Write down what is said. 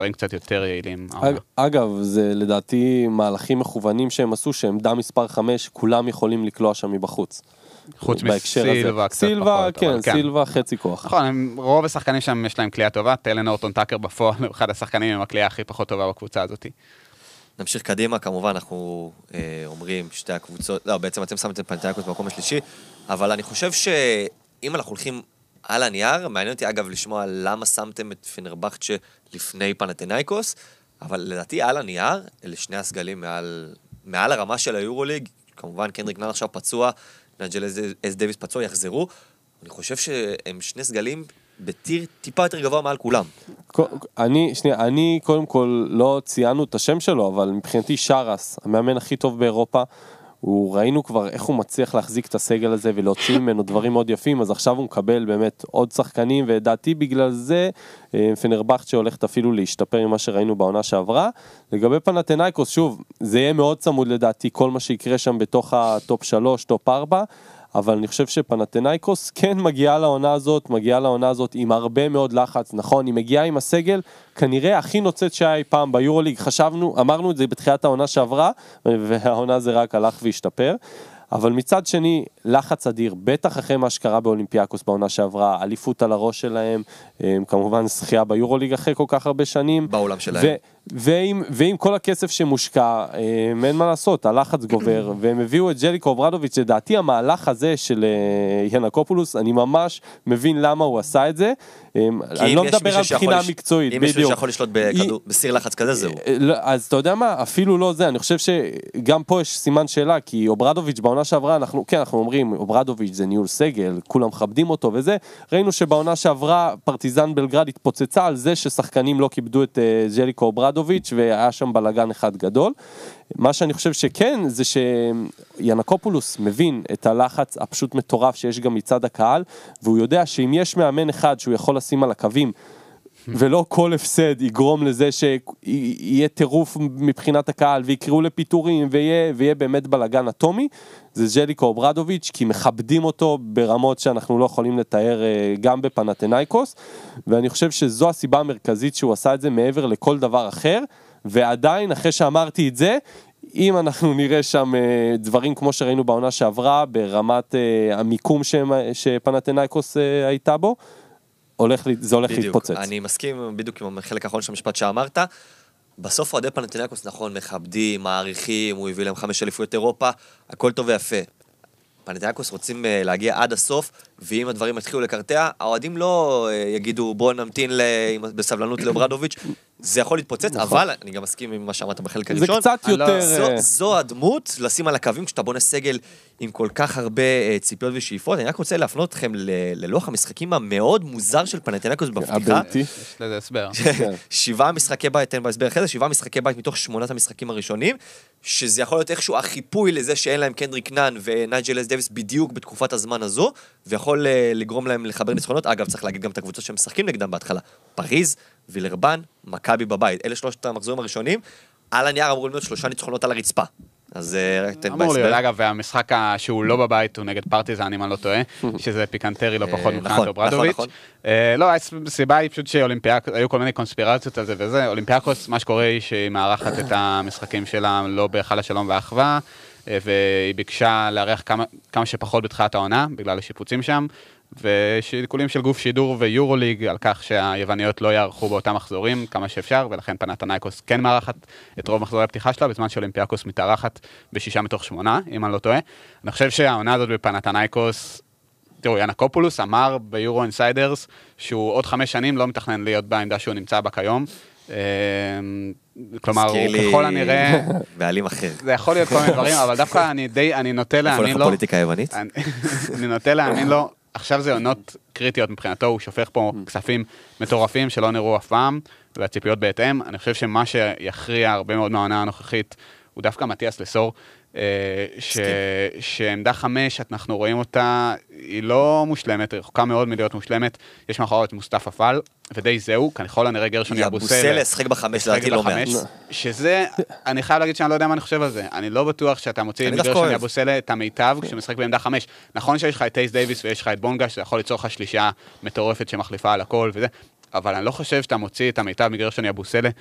דברים קצת יותר יעילים. אגב, זה לדעתי מהלכים מכוונים שהם עשו, שעמדה מספר 5, כולם יכולים לקלוע שם מבחוץ. חוץ מסילבה קצת סילבה, פחות. כן, סילבה חצי כוח. נכון, רוב השחקנים שם יש להם קליעה טובה, טלן אורטון טאקר בפועל, אחד השחקנים עם הקליעה הכי פחות טובה בקבוצה הזאת. נמשיך קדימה, כמובן אנחנו אומרים שתי הקבוצות, לא, בעצם אתם שמתם פנתנייקוס במקום השלישי, אבל אני חושב שאם אנחנו הולכים על הנייר, מעניין אותי אגב לשמוע למה שמתם את פנרבחצ'ה לפני פנתנייקוס, אבל לדעתי על הנייר, אלה שני הסגלים מעל הרמה של היורוליג, כמובן קנדריק נאן עכשיו פצוע, נג'ל אס דייביס פצוע, יחזרו, אני חושב שהם שני סגלים בטיר טיפה יותר גבוה מעל כולם. אני קודם כל לא ציינו את השם שלו, אבל מבחינתי שרס, המאמן הכי טוב באירופה, ראינו כבר איך הוא מצליח להחזיק את הסגל הזה ולהוציא ממנו דברים מאוד יפים, אז עכשיו הוא מקבל באמת עוד שחקנים, ודעתי בגלל זה פנרבחצ'ה הולכת אפילו להשתפר ממה שראינו בעונה שעברה. לגבי פנתנייקוס, שוב, זה יהיה מאוד צמוד לדעתי כל מה שיקרה שם בתוך הטופ 3, טופ 4, אבל אני חושב שפנתנייקוס כן מגיעה לעונה הזאת עם הרבה מאוד לחץ, נכון, היא מגיעה עם הסגל, כנראה הכי נוצאת שהיה אי פעם ביורוליג, אמרנו את זה בתחילת העונה שעברה, והעונה זה רק הלך והשתפר, אבל מצד שני, לחץ אדיר, בטח אחרי מה שקרה באולימפיאקוס בעונה שעברה, אליפות על הראש שלהם, כמובן שחייה ביורוליג אחרי כל כך הרבה שנים. בעולם שלהם. ועם כל הכסף שמושקע, אין מה לעשות, הלחץ גובר, והם הביאו את ג'ליקו אוברדוביץ', לדעתי המהלך הזה של ינקופולוס, אני ממש מבין למה הוא עשה את זה, אני לא מדבר על בחינה מקצועית. אם יש מישהו שיכול לשלוט בסיר לחץ כזה, זהו. אז אתה יודע מה, אפילו לא זה, אני חושב שגם פה יש סימן שאלה, כי אוברדוביץ' בעונה שעברה, אנחנו אומרים, אוברדוביץ' זה ניהול סגל, כולם מכבדים אותו וזה, ראינו שבעונה שעברה פרטיזן בלגרד התפוצצה על זה ששחקנים לא כיבדו את ג'ליקו אוברדוביץ' והיה שם בלגן אחד גדול. מה שאני חושב שכן, זה שינקופולוס מבין את הלחץ הפשוט מטורף שיש גם מצד הקהל, והוא יודע שאם יש מאמן אחד שהוא יכול לשים על הקווים, ולא כל הפסד יגרום לזה שיהיה טירוף מבחינת הקהל, ויקראו לפיטורים, ויהיה באמת בלגן אטומי, זה ג'ליקו אוברדוביץ', כי מכבדים אותו ברמות שאנחנו לא יכולים לתאר גם בפנתנייקוס, ואני חושב שזו הסיבה המרכזית שהוא עשה את זה מעבר לכל דבר אחר, ועדיין, אחרי שאמרתי את זה, אם אנחנו נראה שם דברים כמו שראינו בעונה שעברה, ברמת המיקום שפנתנייקוס הייתה בו, זה הולך להתפוצץ. אני מסכים בדיוק עם החלק האחרון של המשפט שאמרת, בסוף אוהדי פנתנייקוס נכון, מכבדים, מעריכים, הוא הביא להם 5 אליפויות אירופה, הכל טוב ויפה. פנתנייקוס רוצים להגיע עד הסוף, ואם הדברים יתחילו לקרטע, האוהדים לא יגידו בוא נמתין בסבלנות לאוברדוביץ', זה יכול להתפוצץ, אבל אני גם מסכים עם מה שאמרת בחלק הראשון. זה קצת יותר... זו הדמות, לשים על הקווים כשאתה בונה סגל עם כל כך הרבה ציפיות ושאיפות. אני רק רוצה להפנות אתכם ללוח המשחקים המאוד מוזר של פנתנייקוס בפתיחה. יש לזה הסבר. 7 משחקי בית, תן בהסבר אחרי זה, 7 משחקי בית מתוך 8 המשחקים הראשונים, שזה יכול להיות איכשהו החיפוי לזה שאין להם קנדריק נאן ונייג'ל אס דייביס בדיוק בתקופת הזמן הזו, ויכול לגרום להם לחבר ניצחונות. אגב, צריך להגיד גם את הקבוצות שהם משחקים נגדם בהתחלה. פריז, וילרבן, מכבי בבית. אלה 3 המחזורים הראשונים. על הנייר אמורים להיות 3 ניצחונות על הרצפה. אז תן בהסבר. אגב, והמשחק שהוא לא בבית הוא נגד פרטיזן, אם אני לא טועה, שזה פיקנטרי לא פחות מבחינת אוברדוביץ'. לא, הסיבה היא פשוט שהיו כל מיני קונספירציות על זה וזה. אולימפיאקוס, מה שקורה היא שהיא מארחת את המשחקים שלה לא בהיכל השלום והאחווה, והיא ביקשה לארח כמה שפחות בתחילת העונה, בגלל השיפוצים שם, ושיקולים של גוף שידור ויורוליג על כך שהיווניות לא יערכו באותם מחזורים כמה שאפשר, ולכן פנתנייקוס כן מארחת את רוב מחזורי הפתיחה שלה, בזמן שאולימפיאקוס מתארחת ב6 מתוך 8, אם אני לא טועה. אני חושב שהעונה הזאת בפנתנייקוס, תראו, ינקופולוס אמר ביורו אינסיידרס שהוא עוד 5 שנים לא מתכנן להיות בעמדה שהוא נמצא בה כיום. כלומר, הוא ככל הנראה... בעלים אחר. זה יכול להיות כל מיני דברים, אבל דווקא אני נוטה להאמין לו... פוליטיקה יוונית? אני נוטה להאמין לו, עכשיו זה עונות קריטיות מבחינתו, הוא שופך פה כספים מטורפים שלא נראו אף פעם, והציפיות בהתאם. אני חושב שמה שיכריע הרבה מאוד מהעונה הנוכחית, הוא דווקא מתיאס לסור, שעמדה 5, אנחנו רואים אותה, היא לא מושלמת, רחוקה מאוד מלהיות מושלמת, יש מאחורי את מוסטפא פאל, ודי זהו, ככל הנראה גרשון יבוסל שחק ב5, לדעתי לא מעט. שזה, אני חייב להגיד שאני לא יודע מה אני חושב על זה, אני לא בטוח שאתה מוציא מגרשון יבוסל את המיטב כשמשחק בעמדה 5, נכון שיש לך את טייס דייביס ויש לך את בונגה, שזה יכול ליצור לך שלישה מטורפת שמחליפה על הכל וזה, אבל אני לא חושב שאתה מוציא את המיטב מגרשון יבוסלה,